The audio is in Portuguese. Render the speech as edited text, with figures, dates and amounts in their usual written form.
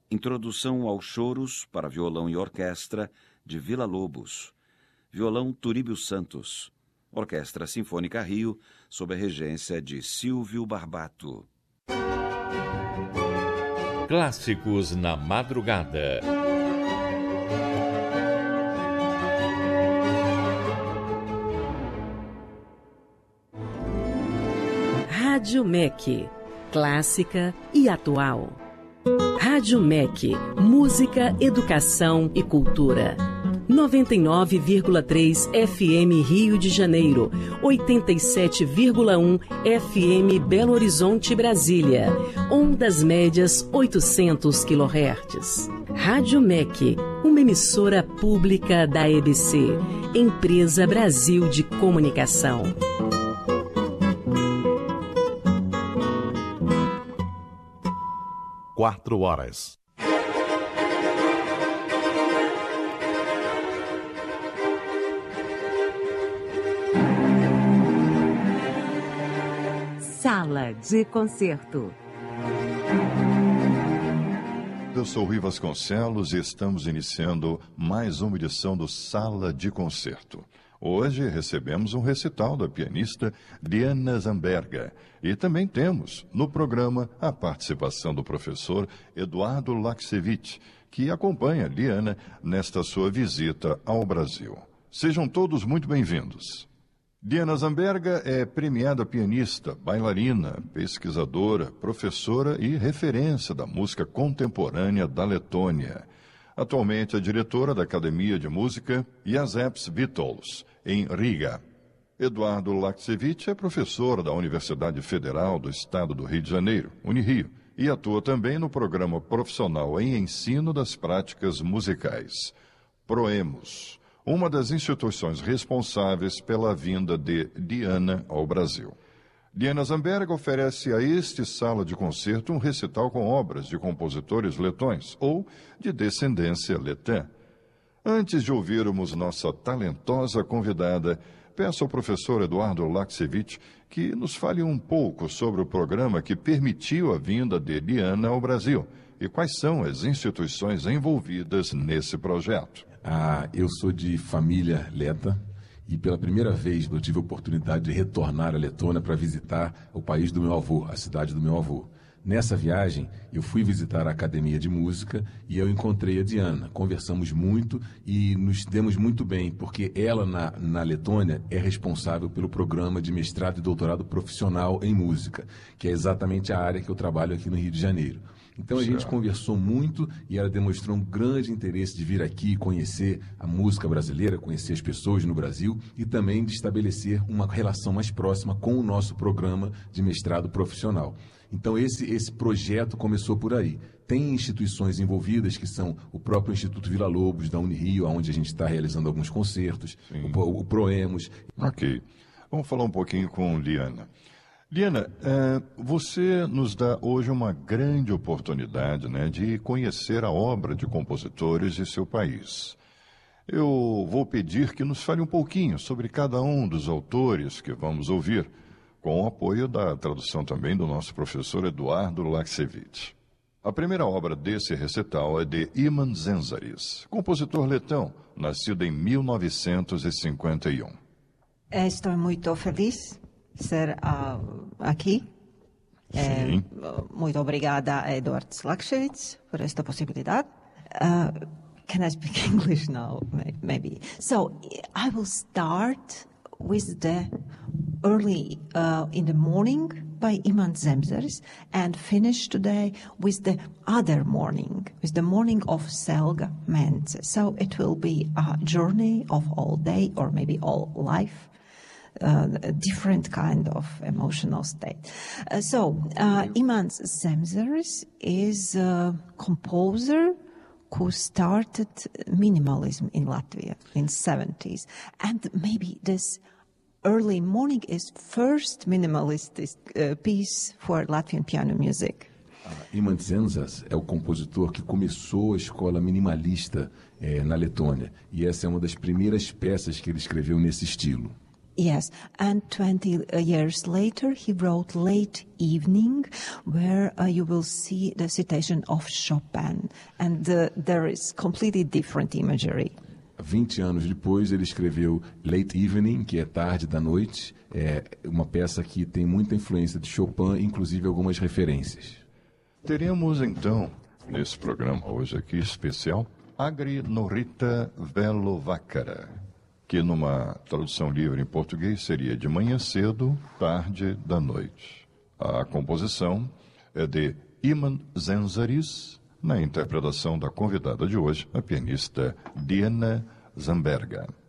Introdução aos choros para violão e orquestra de Villa-Lobos. Violão Turíbio Santos. Orquestra Sinfônica Rio, sob a regência de Silvio Barbato. Clássicos na madrugada. Rádio MEC, clássica e atual. Rádio MEC, música, educação e cultura. 99,3 FM Rio de Janeiro, 87,1 FM Belo Horizonte, Brasília. Ondas médias 800 kHz. Rádio MEC, uma emissora pública da EBC, Empresa Brasil de Comunicação. Quatro horas. Sala de concerto. Eu sou Rui Vasconcelos e estamos iniciando mais uma edição do Sala de Concerto. Hoje recebemos um recital da pianista Diana Zamberga e também temos no programa a participação do professor Eduardo Laksevich, que acompanha Diana nesta sua visita ao Brasil. Sejam todos muito bem-vindos. Diana Zamberga é premiada pianista, bailarina, pesquisadora, professora e referência da música contemporânea da Letônia. Atualmente é diretora da Academia de Música Jēkabs Vitols, em Riga. Eduardo Laksevich é professor da Universidade Federal do Estado do Rio de Janeiro, Unirio, e atua também no programa profissional em ensino das práticas musicais, Proemos, uma das instituições responsáveis pela vinda de Diana ao Brasil. Diana Zamberga oferece a este sala de concerto um recital com obras de compositores letões ou de descendência letã. Antes de ouvirmos nossa talentosa convidada, peço ao professor Eduardo Laksevich que nos fale um pouco sobre o programa que permitiu a vinda de Diana ao Brasil e quais são as instituições envolvidas nesse projeto. Eu sou de família leta e pela primeira vez eu tive a oportunidade de retornar à Letônia para visitar o país do meu avô, a cidade do meu avô. Nessa viagem, eu fui visitar a Academia de Música e eu encontrei a Diana. Conversamos muito e nos demos muito bem, porque ela, na Letônia, é responsável pelo programa de mestrado e doutorado profissional em música, que é exatamente a área que eu trabalho aqui no Rio de Janeiro. Então a gente conversou muito e ela demonstrou um grande interesse de vir aqui conhecer a música brasileira, conhecer as pessoas no Brasil e também de estabelecer uma relação mais próxima com o nosso programa de mestrado profissional. Então esse projeto começou por aí. Tem instituições envolvidas que são o próprio Instituto Villa-Lobos da Unirio, onde a gente está realizando alguns concertos, o Proemos. Ok. Vamos falar um pouquinho com Diana. Diana, você nos dá hoje uma grande oportunidade, de conhecer a obra de compositores de seu país. Eu vou pedir que nos fale um pouquinho sobre cada um dos autores que vamos ouvir, com o apoio da tradução também do nosso professor Eduardo Laksevich. A primeira obra desse recital é de Iman Zenzaris, compositor letão, nascido em 1951. Estou muito feliz ser aqui. Muito obrigada a Eduardo Laksevich por esta possibilidade. Can I speak English now? Maybe. So I will start with the early in the morning by Iman Zenzaris and finish today with the other morning, with the morning of Selga Mentze. So it will be a journey of all day or maybe all life. A different kind of emotional state. Iman Zenzaris is a composer who started minimalism in Latvia in 70s. And maybe this early morning is first minimalist piece for Latvian piano music. Iman Zenzaris é o compositor que começou a escola minimalista na Letônia. E essa é uma das primeiras peças que ele escreveu nesse estilo. Yes, and 20 years later he wrote Late Evening, where you will see the citation of Chopin, and there is completely different imagery. 20 anos depois ele escreveu Late Evening, que é tarde da noite, é uma peça que tem muita influência de Chopin, inclusive algumas referências. Teremos então, nesse programa hoje aqui especial, Agri Norita Velovacara, que numa tradução livre em português seria de manhã cedo, tarde da noite. A composição é de Iman Zenzaris, na interpretação da convidada de hoje, a pianista Diana Zamberga.